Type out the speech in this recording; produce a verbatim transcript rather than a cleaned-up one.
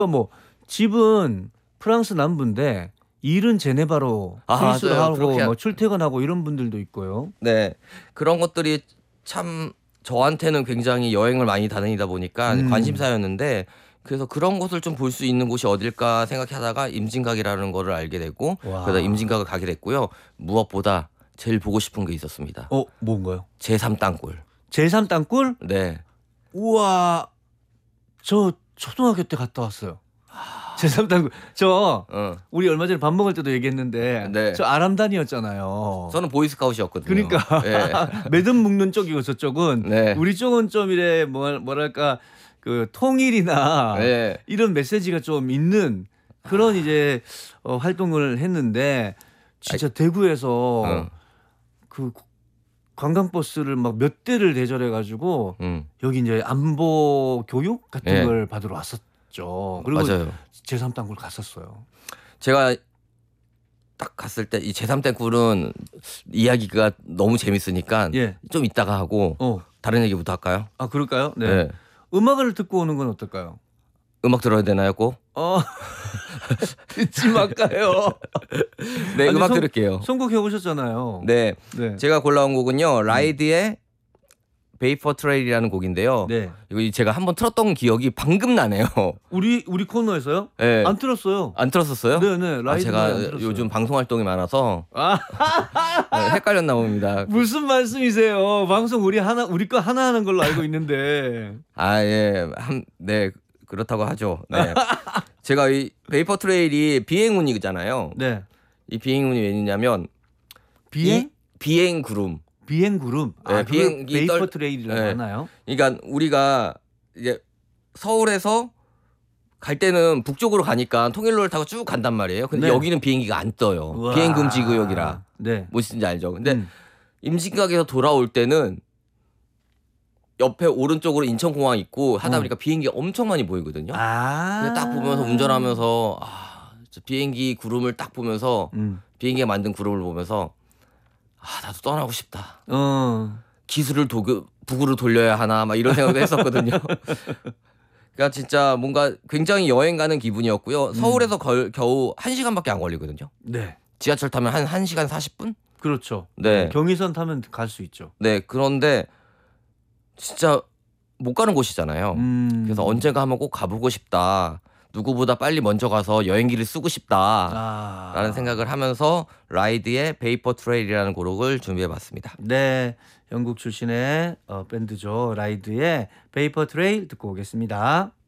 뭐 집은 프랑스 남부인데 일은 제네바로 아, 스위스로 맞아요. 하고 그렇게 뭐 출퇴근하고 이런 분들도 있고요. 네. 그런 것들이 참 저한테는 굉장히 여행을 많이 다니다 보니까 음. 관심사였는데 그래서 그런 곳을 좀 볼 수 있는 곳이 어딜까 생각하다가 임진각이라는 거를 알게 되고 와. 그러다 임진각을 가게 됐고요. 무엇보다 제일 보고 싶은 게 있었습니다. 어, 뭔가요? 제삼 땅굴. 제삼 땅굴? 네. 우와. 저 초등학교 때 갔다 왔어요. 제삼 땅굴. 저 어. 우리 얼마 전에 밥 먹을 때도 얘기했는데 네. 저 아람단이었잖아요. 저는 보이스카웃이었거든요. 그러니까 예. 매듭 묶는 쪽이고 저쪽은 네. 우리 쪽은 좀 이래 뭐 뭐랄까 그 통일이나 네. 이런 메시지가 좀 있는 그런 이제 어, 활동을 했는데 진짜 대구에서 어. 그 관광버스를 막 몇 대를 대절해 가지고 음. 여기 이제 안보 교육 같은 예. 걸 받으러 왔었죠. 그리고 맞아요. 제삼 땅굴 갔었어요. 제가 딱 갔을 때 이 제삼 땅굴은 이야기가 너무 재밌으니까 예. 좀 이따가 하고 어. 다른 얘기부터 할까요? 아, 그럴까요? 네. 네. 음악을 듣고 오는 건 어떨까요? 음악 들어야 되나요, 꼭? 어. 듣지 말까요? 네, 아니, 음악 선- 들을게요. 선곡해 오셨잖아요. 네. 네. 제가 골라온 곡은요. 라이드의 베이퍼 트레일이라는 곡인데요. 네. 이거 제가 한번 틀었던 기억이 방금 나네요. 우리 우리 코너에서요? 네. 안 들었어요. 안 틀었었어요? 네, 네. 아, 라이브 제가 안 들었어요. 요즘 방송 활동이 많아서 아, 네, 헷갈렸나 봅니다. 무슨 말씀이세요? 방송 우리 하나 우리 거 하나 하는 걸로 알고 있는데. 아, 예. 한, 네. 그렇다고 하죠. 네. 제가 이 베이퍼 트레일이 비행운이잖아요. 네. 이 비행운이 왜냐면 비행? 이 비행 구름. 비행 구름. 아, 네, 그걸 비행기 베이퍼 떨- 트레일이라고 네. 하나요? 그러니까 우리가 이제 서울에서 갈 때는 북쪽으로 가니까 통일로를 타고 쭉 간단 말이에요. 근데 네. 여기는 비행기가 안 떠요. 우와. 비행 금지 구역이라. 네. 무엇인지 알죠? 근데 음. 임진각에서 돌아올 때는 옆에 오른쪽으로 인천공항 있고 하다 음. 보니까 비행기가 엄청 많이 보이거든요. 아. 근데 딱 보면서 운전하면서 아, 진짜 비행기 구름을 딱 보면서 음. 비행기가 만든 구름을 보면서 아, 나도 떠나고 싶다. 어. 기술을 도구, 북으로 돌려야 하나 막 이런 생각도 했었거든요. 그러니까 진짜 뭔가 굉장히 여행 가는 기분이었고요. 서울에서 걸, 겨우 한 시간밖에 안 걸리거든요. 네. 지하철 타면 한 1시간 사십 분? 그렇죠. 네. 경의선 타면 갈 수 있죠. 네, 그런데 진짜 못 가는 곳이잖아요. 음. 그래서 언젠가 한번 꼭 가보고 싶다. 누구보다 빨리 먼저 가서 여행기를 쓰고 싶다. 아. 라는 생각을 하면서 라이드의 베이퍼 트레일이라는 곡을 준비해봤습니다. 네. 영국 출신의 어, 밴드죠. 라이드의 베이퍼 트레일 듣고 오겠습니다.